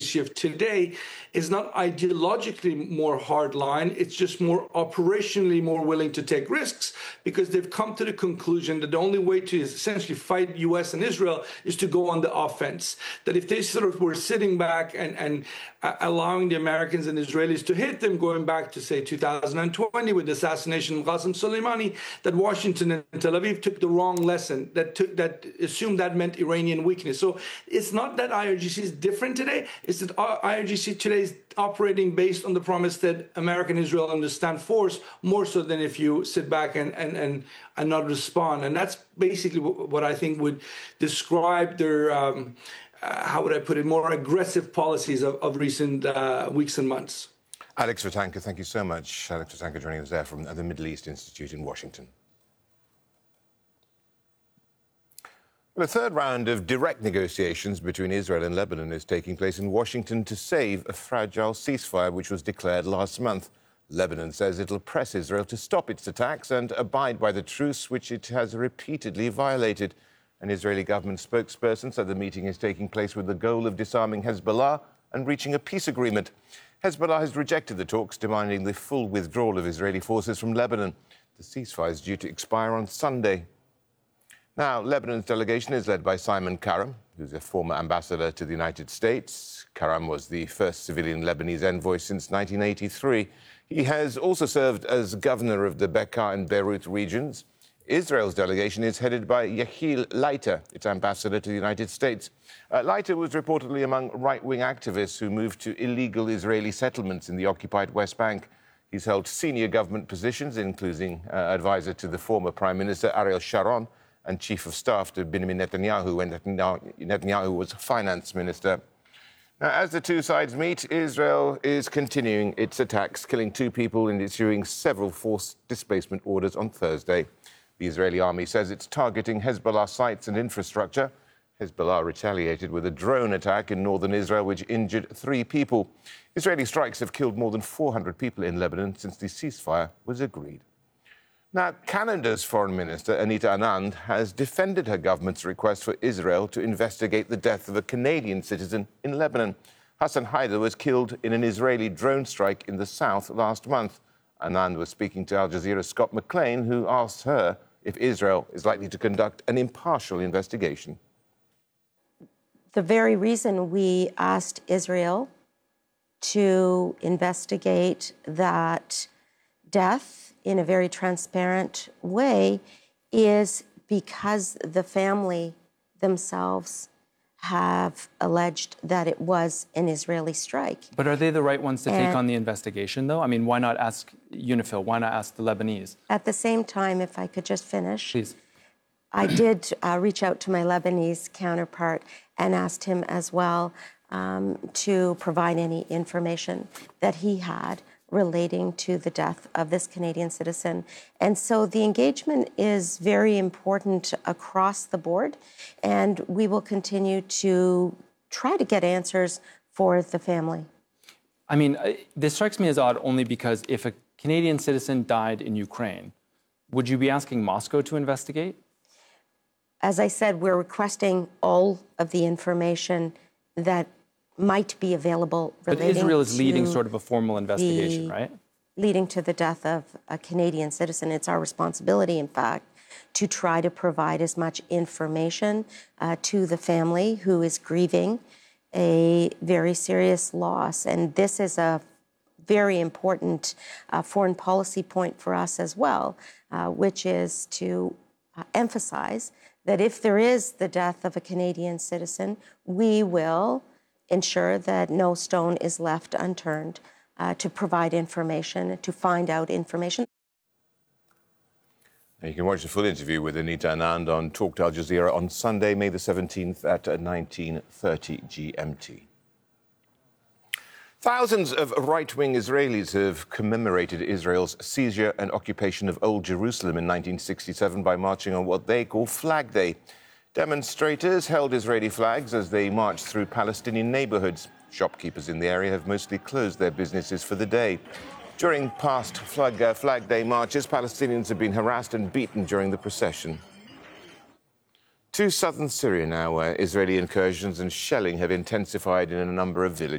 IRGC of today is not ideologically more hardline. It's just more operationally more willing to take risks because they've come to the conclusion that the only way to essentially fight U.S. and Israel is to go on the offense. That if they sort of were sitting back and allowing the Americans and Israelis to hit them, going back to, say, 2020 with the assassination of Qasem Soleimani, that Washington and Tel Aviv took the wrong lesson, that assumed that meant Iranian weakness. So it's not that IRGC is different today, it's that IRGC today is operating based on the promise that America and Israel understand force more so than if you sit back and not respond. And that's basically what I think would describe their, how would I put it, more aggressive policies of recent weeks and months. Alex Vatanka, thank you so much. Alex Vatanka joining us there from the Middle East Institute in Washington. Well, a third round of direct negotiations between Israel and Lebanon is taking place in Washington to save a fragile ceasefire which was declared last month. Lebanon says it'll press Israel to stop its attacks and abide by the truce which it has repeatedly violated. An Israeli government spokesperson said the meeting is taking place with the goal of disarming Hezbollah and reaching a peace agreement. Hezbollah has rejected the talks, demanding the full withdrawal of Israeli forces from Lebanon. The ceasefire is due to expire on Sunday. Now, Lebanon's delegation is led by Simon Karam, who's a former ambassador to the United States. Karam was the first civilian Lebanese envoy since 1983. He has also served as governor of the Bekaa and Beirut regions. Israel's delegation is headed by Yehiel Leiter, its ambassador to the United States. Leiter was reportedly among right-wing activists who moved to illegal Israeli settlements in the occupied West Bank. He's held senior government positions, including advisor to the former Prime Minister Ariel Sharon and Chief of Staff to Benjamin Netanyahu when Netanyahu was Finance Minister. Now, as the two sides meet, Israel is continuing its attacks, killing 2 people and issuing several forced displacement orders on Thursday. The Israeli army says it's targeting Hezbollah sites and infrastructure. Hezbollah retaliated with a drone attack in northern Israel, which injured 3 people. Israeli strikes have killed more than 400 people in Lebanon since the ceasefire was agreed. Now, Canada's Foreign Minister, Anita Anand, has defended her government's request for Israel to investigate the death of a Canadian citizen in Lebanon. Hassan Haider was killed in an Israeli drone strike in the south last month. Anand was speaking to Al Jazeera's Scott McLean, who asked her if Israel is likely to conduct an impartial investigation. The very reason we asked Israel to investigate that death in a very transparent way is because the family themselves have alleged that it was an Israeli strike. But are they the right ones to take on the investigation, though? I mean, why not ask UNIFIL? Why not ask the Lebanese? At the same time, if I could just finish. Please. I did reach out to my Lebanese counterpart and asked him as well to provide any information that he had relating to the death of this Canadian citizen. And so the engagement is very important across the board, and we will continue to try to get answers for the family. I mean, this strikes me as odd only because if a Canadian citizen died in Ukraine, would you be asking Moscow to investigate? As I said, we're requesting all of the information that might be available relating to... But Israel is leading sort of a formal investigation, right? Leading to the death of a Canadian citizen. It's our responsibility, in fact, to try to provide as much information to the family who is grieving a very serious loss. And this is a very important foreign policy point for us as well, which is to emphasize that if there is the death of a Canadian citizen, we will ensure that no stone is left unturned to provide information, to find out information. You can watch the full interview with Anita Anand on Talk to Al Jazeera on Sunday, May the 17th at 19:30 GMT. Thousands of right-wing Israelis have commemorated Israel's seizure and occupation of Old Jerusalem in 1967 by marching on what they call Flag Day. Demonstrators held Israeli flags as they marched through Palestinian neighborhoods. Shopkeepers in the area have mostly closed their businesses for the day. During past Flag Day marches, Palestinians have been harassed and beaten during the procession. To southern Syria now, where Israeli incursions and shelling have intensified in a number of villages.